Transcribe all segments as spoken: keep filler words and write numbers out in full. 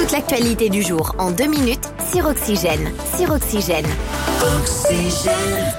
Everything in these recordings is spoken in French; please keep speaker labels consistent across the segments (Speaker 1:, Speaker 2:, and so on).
Speaker 1: Toute l'actualité du jour en deux minutes sur Oxygène. Sur Oxygène. Oxygène.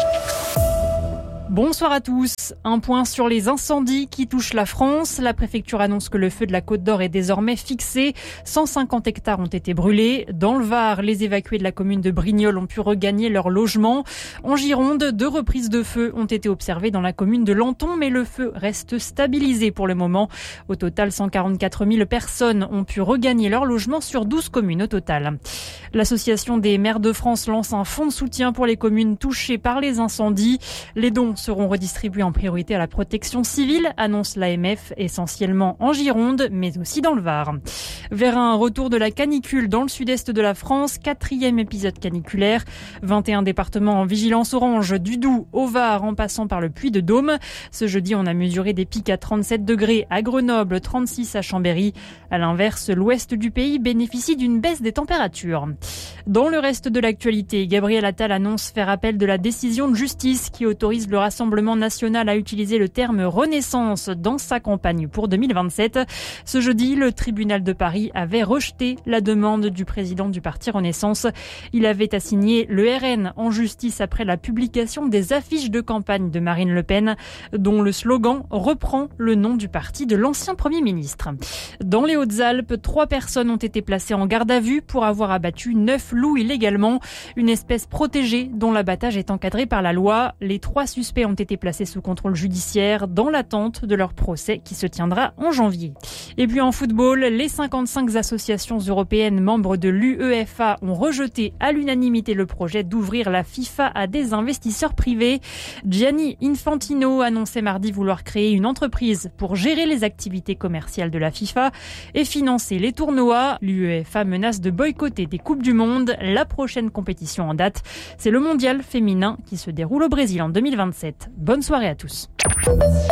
Speaker 2: Bonsoir à tous. Un point sur les incendies qui touchent la France. La préfecture annonce que le feu de la Côte d'Or est désormais fixé. cent cinquante hectares ont été brûlés. Dans le Var, les évacués de la commune de Brignoles ont pu regagner leur logement. En Gironde, deux reprises de feu ont été observées dans la commune de Lanton, mais le feu reste stabilisé pour le moment. Au total, cent quarante-quatre mille personnes ont pu regagner leur logement sur douze communes au total. L'Association des maires de France lance un fonds de soutien pour les communes touchées par les incendies. Les dons seront redistribués en priorité à la protection civile, annonce l'A M F, essentiellement en Gironde, mais aussi dans le Var. Vers un retour de la canicule dans le sud-est de la France, quatrième épisode caniculaire. vingt et un départements en vigilance orange, du Doubs au Var en passant par le Puy-de-Dôme. Ce jeudi, on a mesuré des pics à trente-sept degrés à Grenoble, trente-six à Chambéry. À l'inverse, l'ouest du pays bénéficie d'une baisse des températures. Dans le reste de l'actualité, Gabriel Attal annonce faire appel de la décision de justice qui autorise le Rassemblement national à utiliser le terme Renaissance dans sa campagne pour deux mille vingt-sept. Ce jeudi, le tribunal de Paris avait rejeté la demande du président du parti Renaissance. Il avait assigné le R N en justice après la publication des affiches de campagne de Marine Le Pen, dont le slogan reprend le nom du parti de l'ancien Premier ministre. Dans les Hautes-Alpes, trois personnes ont été placées en garde à vue pour avoir abattu neuf loups illégalement, une espèce protégée dont l'abattage est encadré par la loi. Les trois suspects ont été placés sous contrôle judiciaire dans l'attente de leur procès qui se tiendra en janvier. Et puis en football, les cinquante-cinq associations européennes membres de l'UEFA ont rejeté à l'unanimité le projet d'ouvrir la FIFA à des investisseurs privés. Gianni Infantino annonçait mardi vouloir créer une entreprise pour gérer les activités commerciales de la FIFA et financer les tournois. L'UEFA menace de boycotter des Coupes du Monde. La prochaine compétition en date, c'est le mondial féminin qui se déroule au Brésil en deux mille vingt-sept. Bonne soirée à tous.